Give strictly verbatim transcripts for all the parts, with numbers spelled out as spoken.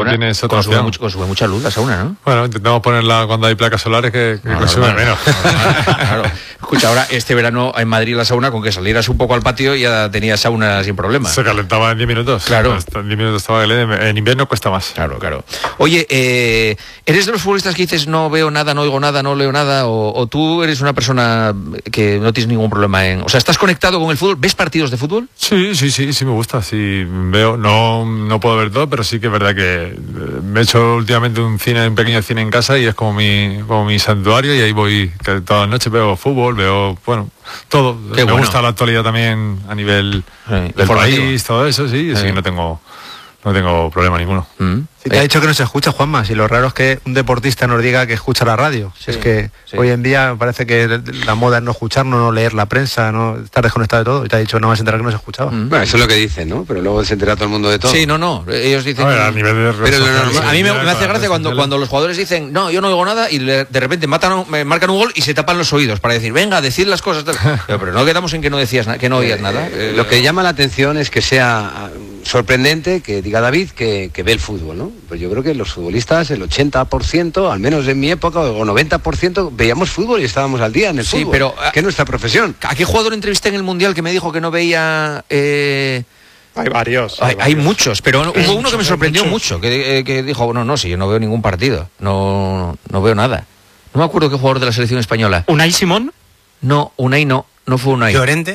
sauna tienes otra consume, opción. mucho, consume mucha luz la sauna, ¿no? Bueno, intentamos ponerla cuando hay placas solares que, que No, consume normal, menos. normal, claro. Escucha, ahora este verano en Madrid la sauna, con que salieras un poco al patio ya tenías sauna sin problema. Se calentaba en diez minutos. Claro. Hasta en diez minutos estaba caliente. En invierno cuesta más. Claro, claro. Oye, eh, ¿eres de los futbolistas que dices no veo nada, no oigo nada, no leo nada? O, o tú eres una persona que no tienes ningún problema en... O sea, ¿estás conectado con el fútbol? ¿Ves partidos de fútbol? Sí, sí, sí, sí me gusta. Sí veo, no, no puedo ver todo, pero sí que es verdad que eh, me he hecho últimamente un cine, un pequeño cine en casa y es como mi, como mi santuario y ahí voy que todas las noches veo fútbol, veo, bueno, todo. Qué me bueno. gusta la actualidad también a nivel Sí, del informativo. país, todo eso, sí, Sí. sí, no tengo, no tengo problema ninguno. Mm. Si te ha dicho que no se escucha, Juanma, si lo raro es que un deportista nos diga que escucha la radio. Sí, Si es que sí. hoy en día parece que la moda es no escucharnos, no leer la prensa, no estar desconectado de todo. Y te ha dicho, no vas a enterar que no se escuchaba. Mm. Bueno, eso es lo que dicen, ¿no? Pero luego se entera todo el mundo de todo. Sí, no, no. Ellos dicen... A ver, a nivel de redes Pero lo sociales, normal- A mí me, me hace para gracia redes cuando, sociales. cuando los jugadores dicen, no, yo no oigo nada, y le- de repente matan, me marcan un gol y se tapan los oídos para decir, venga, decid las cosas. Tal. Pero, pero no quedamos en que no decías na- que no oías nada. Eh, lo que llama la atención es que sea ah, sorprendente que diga David que, que ve el fútbol, ¿no? Pues yo creo que los futbolistas, el ochenta por ciento, al menos en mi época, o noventa por ciento, veíamos fútbol y estábamos al día en el Sí, fútbol. pero, ah, que es nuestra profesión. ¿A qué jugador entrevisté en el Mundial que me dijo que no veía... eh, Hay varios. Hay, hay varios. muchos, pero hubo uno que me muchos, sorprendió hay mucho, que, eh, que dijo, no, no, si yo no veo ningún partido, no, no veo nada. No me acuerdo qué jugador de la selección española. ¿Unai Simón? No, Unai no, no fue Unai. ¿Llorente?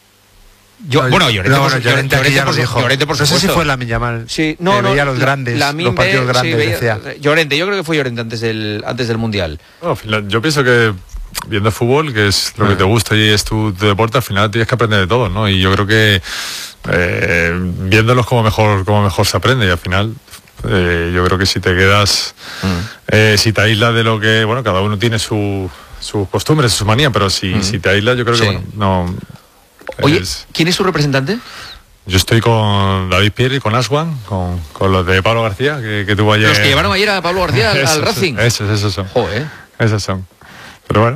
Yo, No, bueno, Llorente, no, por, bueno, su- Llorente aquí Llorente ya por lo su- dijo. Llorente, por No sé si supuesto. fue Lamine Yamal. Sí, no, que no, veía los la- grandes, Lamine los partidos ve- grandes, sí, veía- decía. Llorente, yo creo que fue Llorente antes del, antes del Mundial. No, al final, yo pienso que viendo fútbol, que es lo Ah. que te gusta y es tu, tu deporte, al final tienes que aprender de todo, ¿no? Y yo creo que eh, viéndolos como mejor, como mejor se aprende y al final eh, yo creo que si te quedas, eh, si te aíslas de lo que, bueno, cada uno tiene su, sus costumbres, su manía, pero si, si te aíslas yo creo Sí. que bueno, no... Oye, es- ¿quién es su representante? yo estoy con David Pierre y con Aswan, con, con los de Pablo García, que, que tuvo ayer... Los que llevaron ayer a Pablo García al, al Esos, Racing. Esos, esos son. Joder. Esos son. Pero bueno,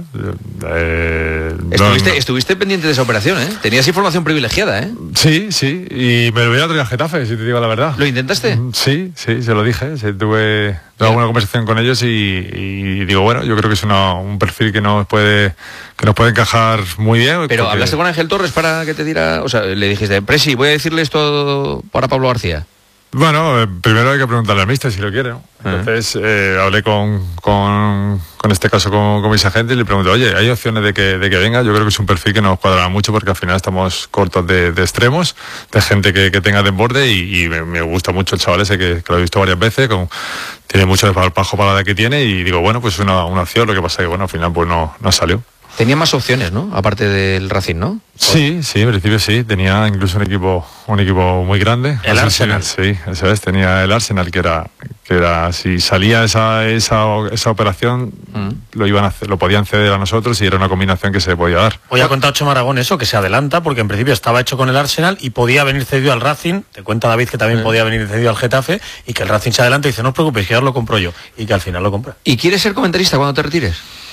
eh, no- Estuviste, no- estuviste pendiente de esa operación, ¿eh? Tenías información privilegiada, ¿eh? Sí, sí, y me lo voy a traer a Getafe, si te digo la verdad. ¿Lo intentaste? Mm, Sí, sí, se lo dije, sí, tuve, tuve alguna conversación con ellos y, y digo, bueno, yo creo que es una- un perfil que nos puede que nos puede encajar muy bien. Pero porque- hablaste con Ángel Torres para que te diera... O sea, le dijiste, Presi, voy a decirle esto para Pablo García. Bueno, eh, primero hay que preguntarle al míster si lo quiere, ¿no? Entonces eh, hablé con, con, con este caso con, con mis agentes y le pregunté, oye, ¿hay opciones de que, de que venga? Yo creo que es un perfil que nos cuadrará mucho porque al final estamos cortos de, de extremos, de gente que, que tenga desborde y, y me, me gusta mucho el chaval ese que, que lo he visto varias veces, con, tiene mucho desparpajo para la edad que tiene y digo, bueno, pues es una, una opción, lo que pasa que bueno, al final pues no, no salió. Tenía más opciones, ¿no? Aparte del Racing, ¿no? Sí, sí, en principio sí, tenía incluso un equipo un equipo muy grande. El No sé si- Arsenal. Sí, eso es, tenía el Arsenal que era que era si salía esa esa, esa operación Mm. lo iban a hacer, lo podían ceder a nosotros y era una combinación que se podía dar. Hoy ha contado Chema Aragón eso, que se adelanta, porque en principio estaba hecho con el Arsenal y podía venir cedido al Racing. Te cuenta David que también podía venir cedido al Getafe y que el Racing se adelanta y dice, no os preocupéis, que ya os lo compro yo. Y que al final lo compra. ¿Y quieres ser comentarista cuando te retires?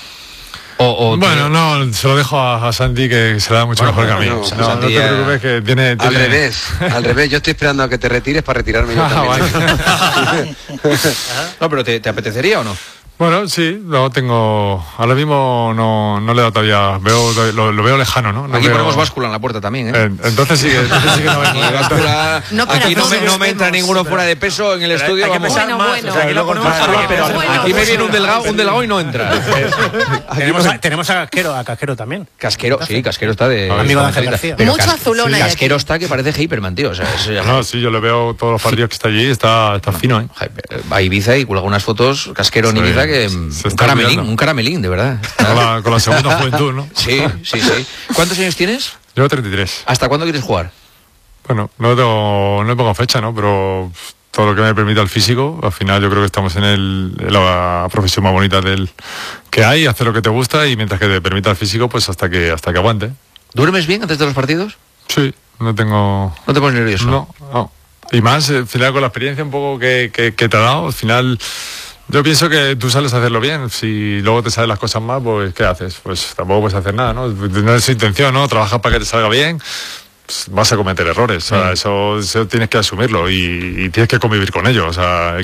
O, o Bueno, no, se lo dejo a, a Santi que se le da mucho Bueno, mejor que a mí. no, No, no Santi te ya- preocupes que tiene, Al tiene- revés, al revés. Yo estoy esperando a que te retires para retirarme yo Ah, también. vale. No, pero ¿te, te apetecería o no? Bueno, sí, lo tengo. Ahora mismo no, no le he dado todavía. Veo, lo, lo veo lejano, ¿no? No Aquí veo- ponemos báscula en la puerta también, ¿eh? Eh, Entonces sí que, entonces sí que no vengo. Aquí, báscula- No, para aquí no, todos me, no me los entra temas. ninguno fuera de peso en el estudio. hay que vamos. pesar Bueno, más. bueno. O sea, aquí lo ponemos Bueno, a- pero bueno. Aquí me viene un delgado, un delgado y no entra. Aquí tenemos, me- a, tenemos a Casquero, a Casquero también. Casquero, sí, Casquero está de... Amigo de Ángel García. Pero Mucho Cas- azulón hay Casquero aquí. está que parece Hyperman, tío. O sea, eso ya- No, sí, yo le veo todos los partidos que está allí, está, está fino, ¿eh? Va a Ibiza y cuelga unas fotos Casquero en Sí, Ibiza que... se Un está caramelín, olvidando. un caramelín, de verdad. Con la, con la segunda juventud, ¿no? Sí, sí, sí. ¿Cuántos años tienes? Llevo treinta y tres. ¿Hasta cuándo quieres jugar? Bueno, no tengo, no pongo fecha, ¿no? Pero todo lo que me permita el físico, al final yo creo que estamos en, el, en la profesión más bonita del que hay, hacer lo que te gusta y mientras que te permita el físico, pues hasta que hasta que aguante. ¿Duermes bien antes de los partidos? Sí, no tengo... ¿No te pones nervioso? No, no. Y más, eh, al final con la experiencia un poco que, que, que te ha dado, al final yo pienso que tú sales a hacerlo bien. Si luego te salen las cosas mal, pues ¿qué haces? Pues tampoco puedes hacer nada, ¿no? No es intención, ¿no? Trabajas para que te salga bien, pues vas a cometer errores. O sea, eso, eso tienes que asumirlo y, y tienes que convivir con ello. O sea,